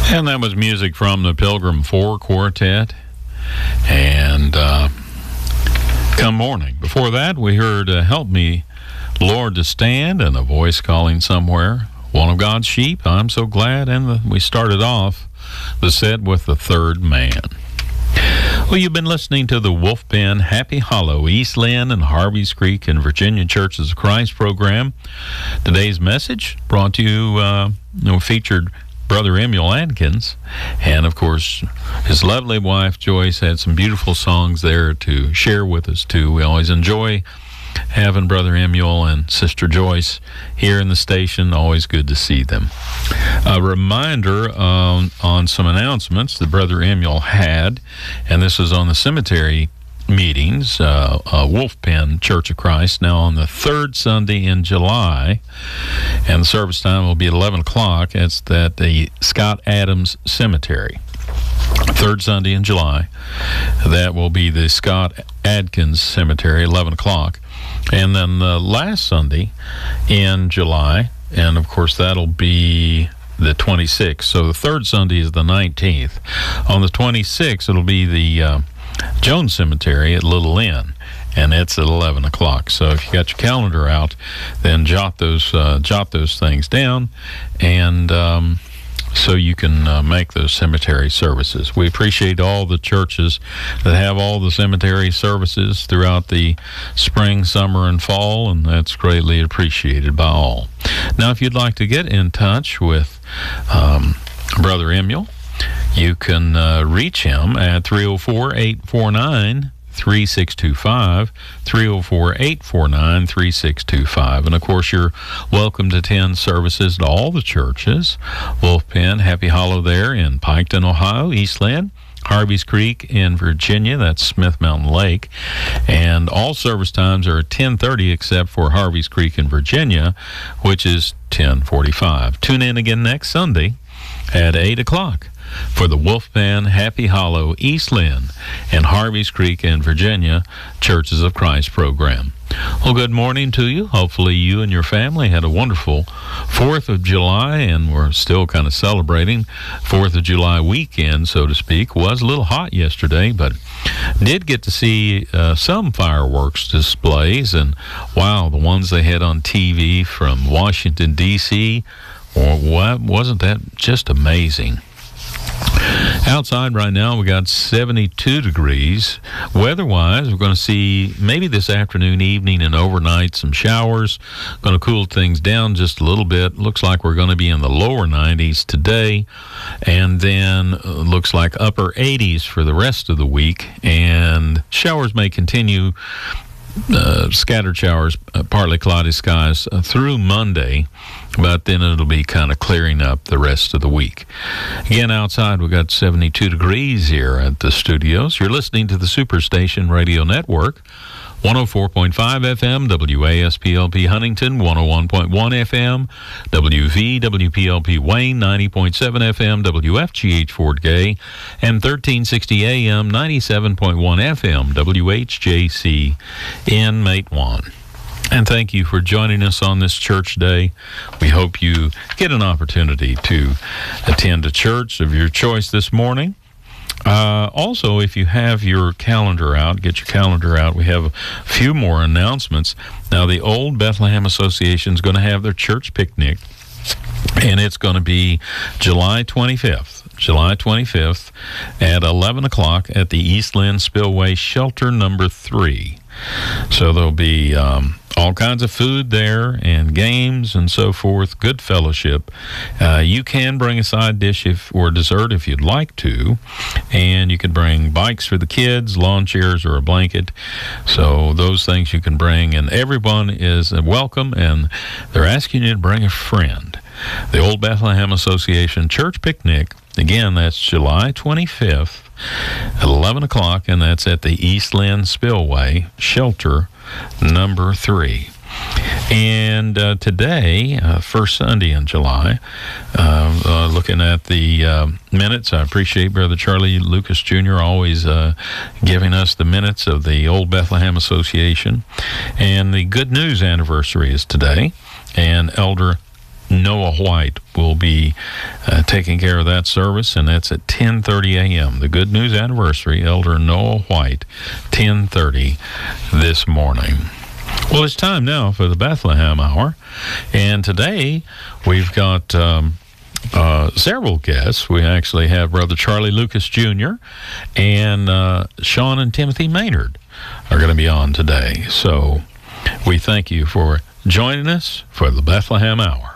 And that was music from the Pilgrim 4 Quartet and Come Morning. Before that, we heard Help Me, Lord, to Stand, and a voice calling somewhere. One of God's Sheep, I'm So Glad. And we started off the set with The Third Man. Well, you've been listening to the Wolf Pen Happy Hollow, East Lynn, and Harveys Creek and Virginia Churches of Christ program. Today's message brought to you, featured Brother Emil Adkins, and of course his lovely wife Joyce had some beautiful songs there to share with us too. We always enjoy having Brother Emil and Sister Joyce here in the station. Always good to see them. A reminder on some announcements that Brother Emil had, and this is on the cemetery meetings, Wolf Pen Church of Christ, now on the third Sunday in July, and the service time will be at 11 o'clock. It's at the Scott Adams Cemetery. Third Sunday in July, that will be the Scott Adkins Cemetery, 11 o'clock. And then the last Sunday in July, and of course that'll be the 26th. So the third Sunday is the 19th. On the 26th, it'll be the Jones Cemetery at Little Inn, and it's at 11 o'clock. So if you got your calendar out, then jot those things down, and so you can make those cemetery services. We appreciate all the churches that have all the cemetery services throughout the spring, summer, and fall, and that's greatly appreciated by all. Now, if you'd like to get in touch with Brother Emil, you can reach him at 304-849-3625, 304-849-3625. And, of course, you're welcome to attend services at all the churches. Wolf Pen, Happy Hollow there in Piketon, Ohio, East Lynn, Harveys Creek in Virginia, that's Smith Mountain Lake. And all service times are at 10:30 except for Harveys Creek in Virginia, which is 10:45. Tune in again next Sunday at 8 o'clock. For the Wolf Pen Happy Hollow, East Lynn, and Harveys Creek in Virginia Churches of Christ program. Well, good morning to you. Hopefully you and your family had a wonderful 4th of July, and we're still kind of celebrating 4th of July weekend, so to speak. Was a little hot yesterday, but did get to see some fireworks displays, and wow, the ones they had on TV from Washington, D.C., wasn't that just amazing? Outside right now, we got 72 degrees. Weather-wise, we're going to see maybe this afternoon, evening, and overnight some showers. Going to cool things down just a little bit. Looks like we're going to be in the lower 90s today, and then looks like upper 80s for the rest of the week. And showers may continue, scattered showers, partly cloudy skies through Monday, but then it'll be kind of clearing up the rest of the week. Again, outside, we've got 72 degrees here at the studios. You're listening to the Superstation Radio Network, 104.5 FM, WASPLP Huntington, 101.1 FM, WVWPLP Wayne, 90.7 FM, WFGH Fort Gay, and 1360 AM, 97.1 FM, WHJC in Matewan. And thank you for joining us on this church day. We hope you get an opportunity to attend a church of your choice this morning. Also, if you have your calendar out, get your calendar out. We have a few more announcements. Now, the Old Bethlehem Association is going to have their church picnic, and it's going to be July 25th at 11 o'clock at the East Lynn Spillway Shelter number 3. So there'll be all kinds of food there and games and so forth, good fellowship. You can bring a side dish or dessert if you'd like to, and you can bring bikes for the kids, lawn chairs, or a blanket. So those things you can bring, and everyone is welcome, and they're asking you to bring a friend. The Old Bethlehem Association Church Picnic, again, that's July 25th at 11 o'clock, and that's at the East Lynn Spillway Shelter number 3. And today, first Sunday in July, looking at the minutes, I appreciate Brother Charlie Lucas Jr. always giving us the minutes of the Old Bethlehem Association. And the Good News anniversary is today, and Elder Noah White will be taking care of that service, and that's at 10:30 a.m. The Good News Anniversary, Elder Noah White, 10:30 this morning. Well, it's time now for the Bethlehem Hour, and today we've got several guests. We actually have Brother Charlie Lucas Jr. and Sean and Timothy Maynard are going to be on today. So we thank you for joining us for the Bethlehem Hour.